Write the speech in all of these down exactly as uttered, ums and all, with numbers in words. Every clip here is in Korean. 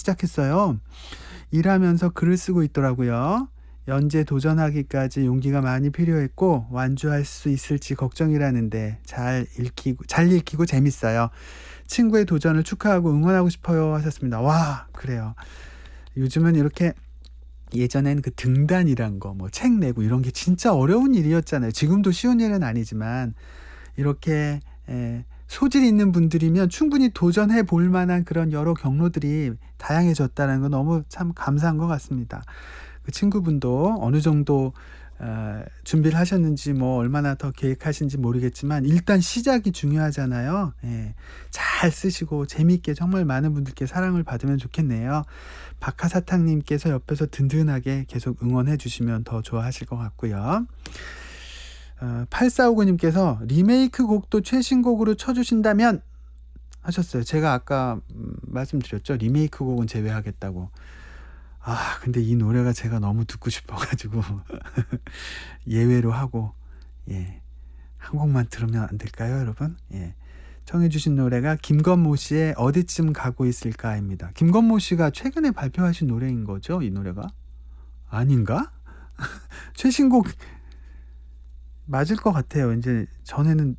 시작했어요. 일하면서 글을 쓰고 있더라고요. 연재 도전하기까지 용기가 많이 필요했고 완주할 수 있을지 걱정이라는데 잘 읽히고 잘 읽히고 재밌어요. 친구의 도전을 축하하고 응원하고 싶어요 하셨습니다. 와, 그래요. 요즘은 이렇게 예전엔 그 등단이란 거, 뭐 책 내고 이런 게 진짜 어려운 일이었잖아요. 지금도 쉬운 일은 아니지만 이렇게 에, 소질 있는 분들이면 충분히 도전해 볼 만한 그런 여러 경로들이 다양해졌다는 건 너무 참 감사한 것 같습니다. 그 친구분도 어느 정도 어, 준비를 하셨는지 뭐 얼마나 더 계획하신지 모르겠지만 일단 시작이 중요하잖아요. 예, 잘 쓰시고 재미있게 정말 많은 분들께 사랑을 받으면 좋겠네요. 박하사탕님께서 옆에서 든든하게 계속 응원해 주시면 더 좋아하실 것 같고요. 어, 팔사오구님께서 리메이크 곡도 최신곡으로 쳐주신다면 하셨어요. 제가 아까 음, 말씀드렸죠. 리메이크 곡은 제외하겠다고. 아, 근데 이 노래가 제가 너무 듣고 싶어가지고 예외로 하고, 예, 한 곡만 들으면 안 될까요, 여러분? 예, 청해주신 노래가 김건모 씨의 어디쯤 가고 있을까입니다. 김건모 씨가 최근에 발표하신 노래인 거죠, 이 노래가? 아닌가? 최신곡 맞을 것 같아요. 이제 전에는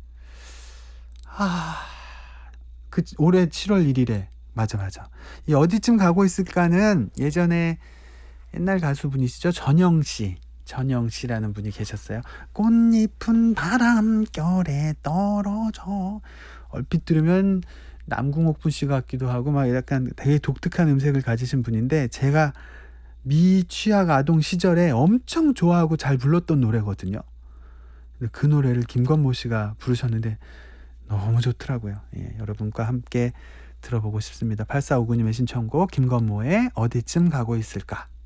아, 그 올해 칠월 일일에 맞아 맞아. 이 어디쯤 가고 있을까는 예전에 옛날 가수분이시죠. 전영 씨. 전영 씨라는 분이 계셨어요. 꽃잎은 바람결에 떨어져. 얼핏 들으면 남궁옥분 씨 같기도 하고 막 약간 되게 독특한 음색을 가지신 분인데 제가 미취학 아동 시절에 엄청 좋아하고 잘 불렀던 노래거든요. 그 노래를 김건모 씨가 부르셨는데 너무 좋더라고요. 예, 여러분과 함께 들어보고 싶습니다. 팔사오구님의 신청곡 김건모의 어디쯤 가고 있을까.